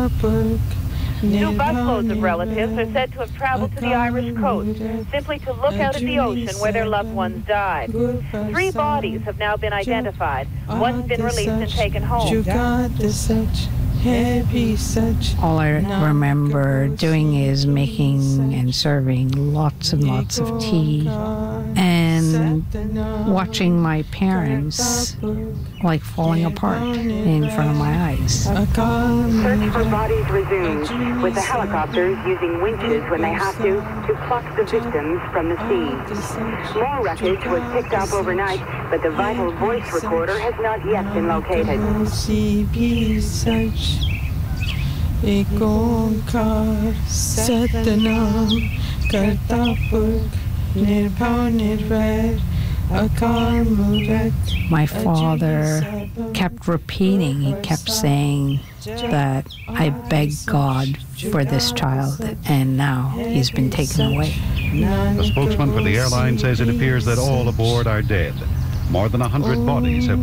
Two busloads of relatives are said to have traveled to the Irish coast, simply to look out at the ocean where their loved ones died. 3 bodies have now been identified. One's been released and taken home. All I remember doing is making and serving lots and lots of tea and watching my parents like falling apart in front of my eyes. Search for bodies resumed, with the helicopters using winches when they have to pluck the victims from the sea. More wreckage was picked up overnight, but the vital voice recorder has not yet been located. My father kept repeating, he kept saying that I begged God for this child, and now he's been taken away. A spokesman for the airline says it appears that all aboard are dead. More than 100 bodies have